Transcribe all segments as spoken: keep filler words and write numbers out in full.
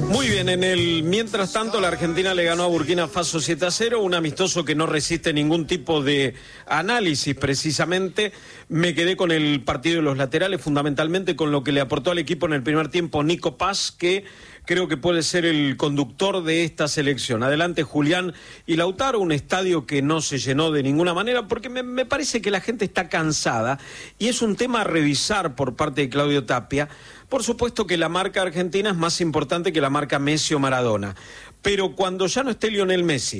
Muy bien, en el mientras tanto la Argentina le ganó a Burkina Faso siete a cero, un amistoso que no resiste ningún tipo de análisis precisamente. Me quedé con el partido de los laterales, fundamentalmente con lo que le aportó al equipo en el primer tiempo Nico Paz, que creo que puede ser el conductor de esta selección. Adelante Julián y Lautaro, un estadio que no se llenó de ninguna manera, porque me, me parece que la gente está cansada y es un tema a revisar por parte de Claudio Tapia. Por supuesto que la marca argentina es más importante que la marca Messi o Maradona, pero cuando ya no esté Lionel Messi,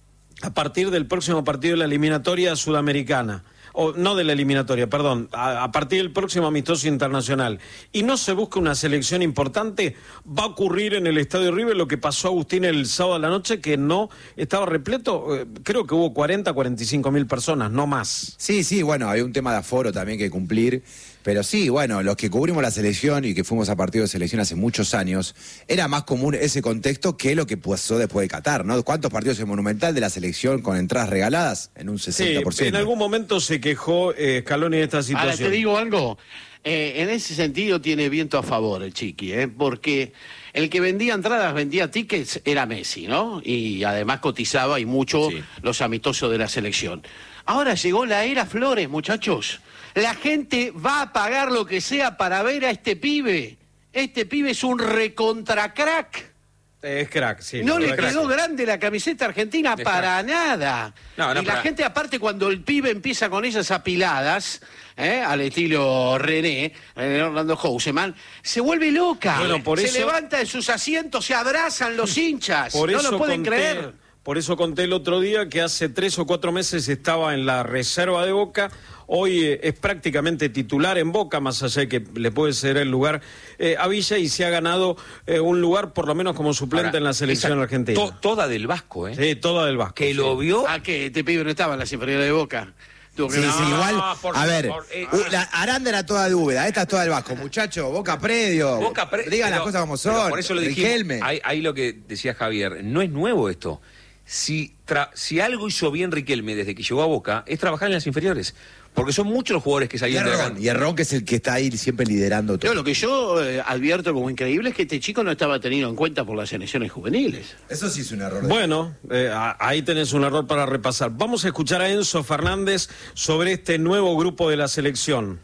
a partir del próximo partido de la eliminatoria sudamericana, o no de la eliminatoria, perdón, a, a partir del próximo amistoso internacional, y no se busca una selección importante, va a ocurrir en el Estadio River lo que pasó a Agustín el sábado a la noche, que no estaba repleto, eh, creo que hubo cuarenta, cuarenta y cinco mil personas, no más. Sí, sí, bueno, hay un tema de aforo también que cumplir, pero sí, bueno, los que cubrimos la selección y que fuimos a partidos de selección hace muchos años, era más común ese contexto que lo que pasó después de Qatar, ¿no? ¿Cuántos partidos en Monumental de la selección con entradas regaladas? En un sesenta por ciento. Sí, en algún momento se quejó eh, Scaloni de esta situación. Ahora te digo algo, eh, en ese sentido tiene viento a favor el Chiqui, eh, porque el que vendía entradas, vendía tickets, era Messi, ¿no? Y además cotizaba y mucho sí. los amistosos de la selección. Ahora llegó la era Flores, muchachos. La gente va a pagar lo que sea para ver a este pibe. Este pibe es un recontra crack. Es crack, sí. No le quedó grande la camiseta argentina es para crack. nada. No, no, y la para... gente, aparte, cuando el pibe empieza con esas apiladas, ¿eh? al estilo René, René Orlando Houseman, se vuelve loca. Bueno, por se eso... levanta de sus asientos, se abrazan los hinchas. Por no eso lo pueden conté... creer. Por eso conté el otro día que hace tres o cuatro meses estaba en la reserva de Boca. Hoy eh, es prácticamente titular en Boca, más allá de que le puede ser el lugar eh, a Villa, y se ha ganado eh, un lugar por lo menos como suplente Ahora, en la selección esa, argentina. To, toda del Vasco, ¿eh? Sí, toda del Vasco. Que sí. lo vio... ¿A qué? Este pibe no estaba en las inferiores de Boca. Sí, no, sí, igual, por, a ver, por, eh, uh, la Aranda era toda de Úbeda, esta es toda del Vasco, muchacho, Boca Predio, Boca pre digan pero, las cosas como son, por eso lo dijimos, ahí, ahí lo que decía Javier, no es nuevo esto. Si, tra si algo hizo bien Riquelme desde que llegó a Boca, es trabajar en las inferiores. Porque son muchos los jugadores que salían de la cancha. Y Errón, que es el que está ahí siempre liderando todo. No, lo que yo eh, advierto como increíble es que este chico no estaba tenido en cuenta por las selecciones juveniles. Eso sí es un error. Bueno, eh, ahí tenés un error para repasar. Vamos a escuchar a Enzo Fernández sobre este nuevo grupo de la selección.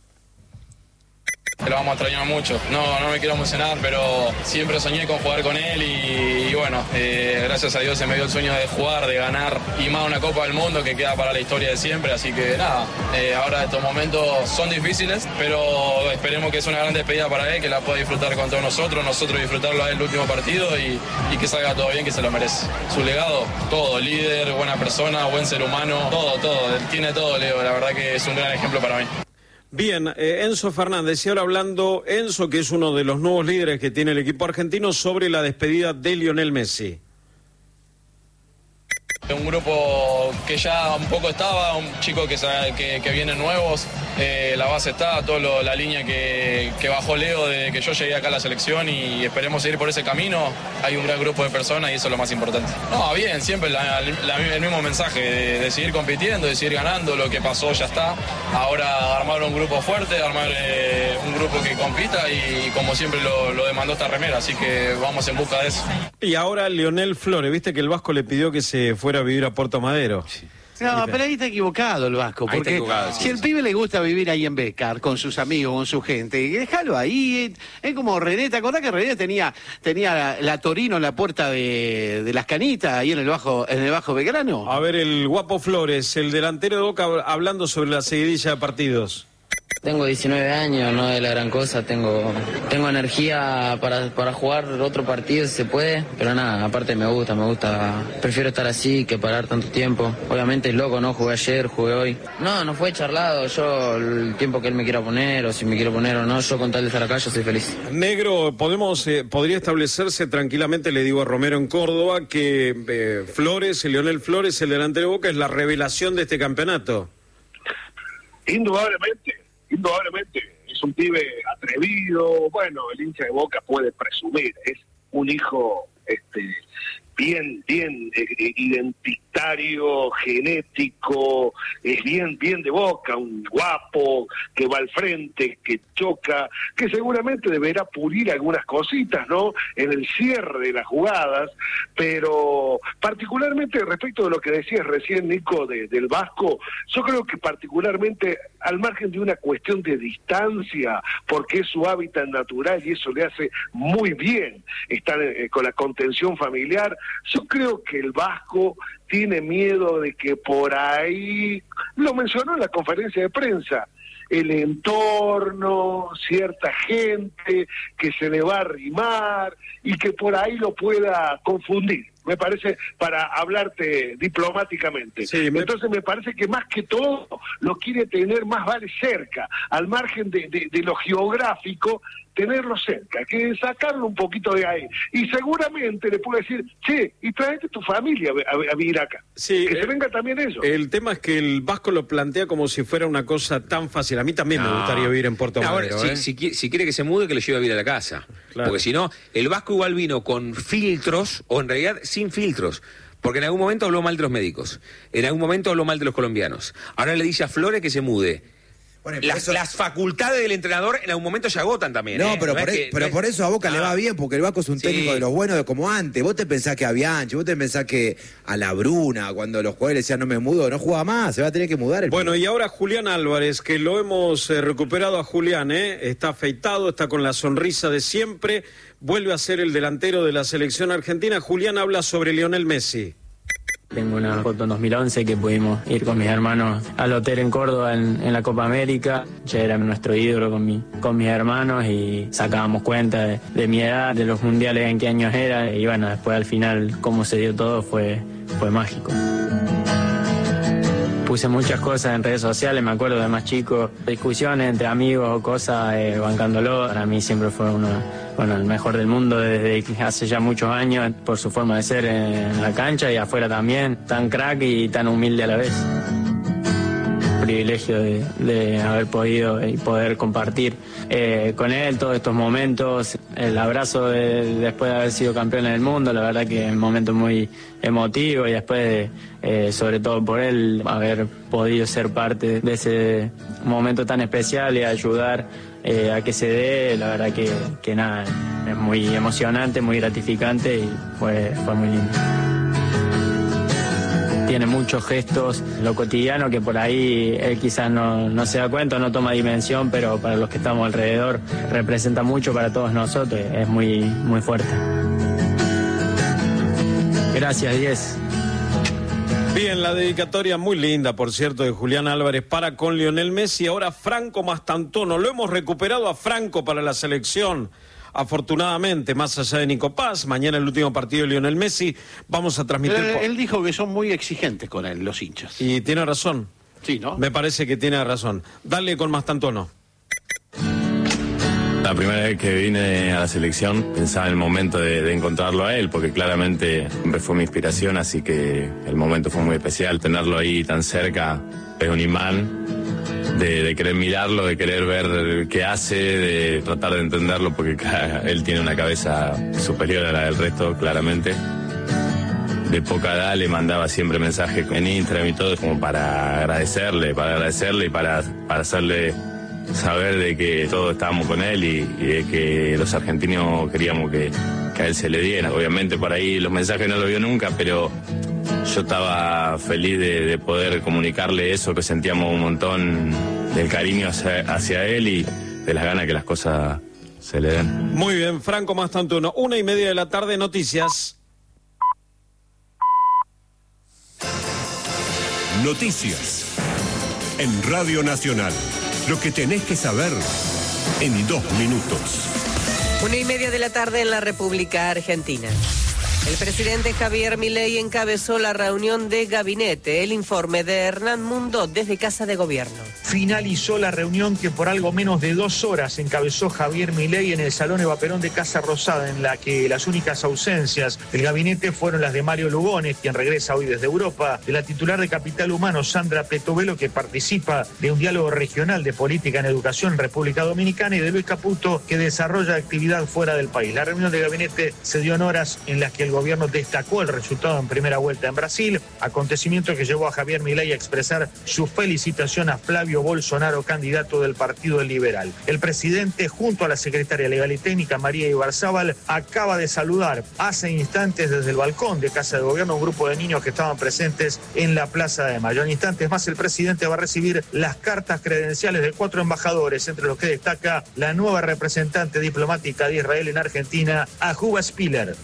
Lo vamos a extrañar mucho. No, no me quiero emocionar, pero siempre soñé con jugar con él y, y bueno, eh, gracias a Dios se me dio el sueño de jugar, de ganar y más una Copa del Mundo que queda para la historia de siempre. Así que nada, eh, ahora estos momentos son difíciles, pero esperemos que es una gran despedida para él, que la pueda disfrutar con todos nosotros, nosotros disfrutarlo el último partido y, y que salga todo bien, que se lo merece. Su legado, todo, líder, buena persona, buen ser humano, todo, todo, tiene todo, Leo, la verdad que es un gran ejemplo para mí. Bien, eh, Enzo Fernández, y ahora hablando Enzo, que es uno de los nuevos líderes que tiene el equipo argentino, sobre la despedida de Lionel Messi. Un grupo que ya un poco estaba, un chico que, que, que viene nuevos, eh, la base está, toda lo, la línea que, que bajó Leo desde que yo llegué acá a la selección y esperemos seguir por ese camino. Hay un gran grupo de personas y eso es lo más importante. No, bien, siempre la, la, el mismo mensaje de, de seguir compitiendo, de seguir ganando, lo que pasó ya está. Ahora armar un grupo fuerte, armar eh, un grupo que compita y como siempre lo, lo demandó esta remera, así que vamos en busca de eso. Y ahora Lionel Flores, viste que el Vasco le pidió que se fuera a vivir a Puerto Madero. Sí. No, pero ahí está equivocado el Vasco, porque sí, si el sí. pibe le gusta vivir ahí en Becar, con sus amigos, con su gente, déjalo ahí, es, es como René, ¿te acordás que René tenía, tenía la, la Torino en la puerta de, de las Canitas, ahí en el Bajo, en el Bajo Belgrano? A ver, el guapo Flores, el delantero de Boca, hablando sobre la seguidilla de partidos. Tengo diecinueve años, no de la gran cosa, tengo tengo energía para, para jugar otro partido si se puede, pero nada, aparte me gusta, me gusta, prefiero estar así que parar tanto tiempo. Obviamente es loco, ¿no? Jugué ayer, jugué hoy. No, no fue charlado, yo el tiempo que él me quiera poner, o si me quiero poner o no, yo con tal de estar acá, yo soy feliz. Negro, podemos eh, podría establecerse tranquilamente, le digo a Romero en Córdoba, que eh, Flores, Lionel Flores, el delantero de Boca, es la revelación de este campeonato. Indudablemente. Indudablemente, es un pibe atrevido, bueno, el hincha de Boca puede presumir, es un hijo este, bien, bien eh, identi hereditario, genético, es bien, bien de Boca, un guapo, que va al frente, que choca, que seguramente deberá pulir algunas cositas, ¿no?, en el cierre de las jugadas, pero particularmente respecto de lo que decías recién, Nico, de, del Vasco, yo creo que particularmente al margen de una cuestión de distancia, porque es su hábitat natural y eso le hace muy bien estar eh, con la contención familiar, yo creo que el Vasco tiene miedo de que por ahí, lo mencionó en la conferencia de prensa, el entorno, cierta gente que se le va a arrimar y que por ahí lo pueda confundir, me parece, para hablarte diplomáticamente. Sí, me... Entonces me parece que más que todo lo quiere tener más vale cerca, al margen de, de, de lo geográfico, tenerlo cerca, que sacarlo un poquito de ahí. Y seguramente le puede decir, che, y tráete tu familia a, a, a vivir acá. Sí, que eh, se venga también ellos. El tema es que el Vasco lo plantea como si fuera una cosa tan fácil. A mí también no. me gustaría vivir en Puerto Madero. Ahora, ¿eh? si, si, si quiere que se mude, que lo lleve a vivir a la casa. Claro. Porque si no, el Vasco igual vino con filtros, o en realidad sin filtros. Porque en algún momento habló mal de los médicos. En algún momento habló mal de los colombianos. Ahora le dice a Flores que se mude. Bueno, las, eso... las facultades del entrenador en algún momento se agotan también. No, ¿eh? pero, no por, es e, que, pero no por es... eso a Boca ah. le va bien, porque el Vasco es un sí. técnico de los buenos de como antes. Vos te pensás que a Bianchi, vos te pensás que a la Bruna, cuando los jugadores decían no me mudo, no juega más, se va a tener que mudar. El bueno, pibe. Y ahora Julián Álvarez, que lo hemos eh, recuperado a Julián, ¿eh? Está afeitado, está con la sonrisa de siempre, vuelve a ser el delantero de la selección argentina. Julián habla sobre Lionel Messi. Tengo una foto en dos mil once que pudimos ir con mis hermanos al hotel en Córdoba en, en la Copa América. Ya era nuestro ídolo con, mi, con mis hermanos y sacábamos cuenta de, de mi edad, de los mundiales, en qué años era. Y bueno, después al final cómo se dio todo fue, fue mágico. Puse muchas cosas en redes sociales, me acuerdo de más chico, discusiones entre amigos o cosas, eh, bancándolo. Para mí siempre fue uno, bueno, el mejor del mundo desde hace ya muchos años, por su forma de ser en la cancha y afuera también, tan crack y tan humilde a la vez. Privilegio de, de haber podido y poder compartir eh, con él todos estos momentos, el abrazo de, después de haber sido campeón del mundo, la verdad que es un momento muy emotivo y después eh, sobre todo por él haber podido ser parte de ese momento tan especial y ayudar eh, a que se dé, la verdad que, que nada, es muy emocionante, muy gratificante y fue, fue muy lindo. Tiene muchos gestos, lo cotidiano que por ahí él quizás no, no se da cuenta, no toma dimensión, pero para los que estamos alrededor representa mucho para todos nosotros, es muy, muy fuerte. Gracias, Diez. Bien, la dedicatoria muy linda, por cierto, de Julián Álvarez para con Lionel Messi. Ahora Franco Mastantuono, lo hemos recuperado a Franco para la selección. Afortunadamente, más allá de Nico Paz, mañana el último partido de Lionel Messi, vamos a transmitir... Él, él dijo que son muy exigentes con él, los hinchas. Y tiene razón. Sí, ¿no? Me parece que tiene razón. Dale con Mastantuono. La primera vez que vine a la selección pensaba en el momento de, de encontrarlo a él, porque claramente siempre fue mi inspiración, así que el momento fue muy especial. Tenerlo ahí tan cerca es un imán. De, de querer mirarlo, de querer ver qué hace, de tratar de entenderlo, porque él tiene una cabeza superior a la del resto, claramente. De poca edad le mandaba siempre mensajes en Instagram y todo, como para agradecerle, para agradecerle y para, para hacerle saber de que todos estábamos con él y, y de que los argentinos queríamos que, que a él se le diera. Obviamente por ahí los mensajes no lo vio nunca, pero yo estaba feliz de, de poder comunicarle eso, que sentíamos un montón del cariño hacia, hacia él y de las ganas que las cosas se le den. Muy bien, Franco Mastantuono, una y media de la tarde, noticias. Noticias en Radio Nacional. Lo que tenés que saber en dos minutos. Una y media de la tarde en la República Argentina. El presidente Javier Milei encabezó la reunión de gabinete. El informe de Hernán Mundo desde Casa de Gobierno. Finalizó la reunión que por algo menos de dos horas encabezó Javier Milei en el Salón Eva Perón de Casa Rosada, en la que las únicas ausencias del gabinete fueron las de Mario Lugones, quien regresa hoy desde Europa, de la titular de Capital Humano, Sandra Petovelo, que participa de un diálogo regional de política en educación en República Dominicana, y de Luis Caputo, que desarrolla actividad fuera del país. La reunión de gabinete se dio en horas en las que el gobierno destacó el resultado en primera vuelta en Brasil, acontecimiento que llevó a Javier Milei a expresar su felicitación a Flavio Bolsonaro, candidato del Partido Liberal. El presidente, junto a la secretaria legal y técnica María Ibarzábal, acaba de saludar hace instantes desde el balcón de Casa de Gobierno un grupo de niños que estaban presentes en la Plaza de Mayo. En instantes más, el presidente va a recibir las cartas credenciales de cuatro embajadores, entre los que destaca la nueva representante diplomática de Israel en Argentina, Ajuba Spiller.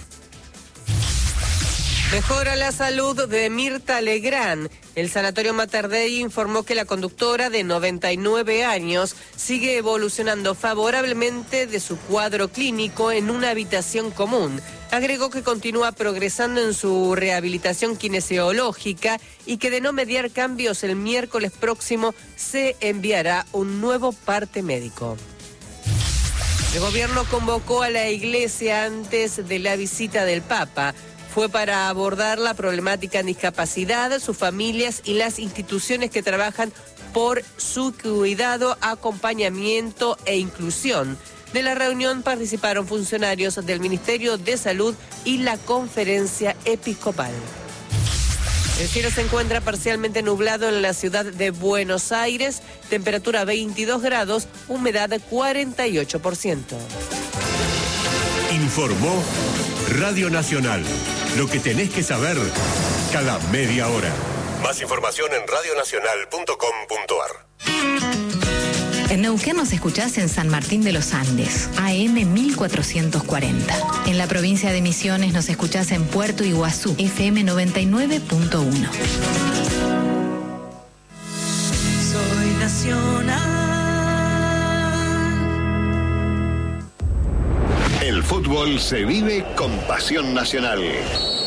Mejora la salud de Mirta Legrand. El Sanatorio Mater Dei informó que la conductora de noventa y nueve años sigue evolucionando favorablemente de su cuadro clínico en una habitación común. Agregó que continúa progresando en su rehabilitación kinesiológica y que de no mediar cambios el miércoles próximo se enviará un nuevo parte médico. El gobierno convocó a la iglesia antes de la visita del Papa. Fue para abordar la problemática en discapacidad, sus familias y las instituciones que trabajan por su cuidado, acompañamiento e inclusión. De la reunión participaron funcionarios del Ministerio de Salud y la Conferencia Episcopal. El cielo se encuentra parcialmente nublado en la ciudad de Buenos Aires, temperatura veintidós grados, humedad cuarenta y ocho por ciento. Informó Radio Nacional. Lo que tenés que saber cada media hora. Más información en radionacional punto com punto ar. En Neuquén nos escuchás en San Martín de los Andes, A M mil cuatrocientos cuarenta. En la provincia de Misiones nos escuchás en Puerto Iguazú, F M noventa y nueve punto uno. Soy nacional. El fútbol se vive con pasión nacional.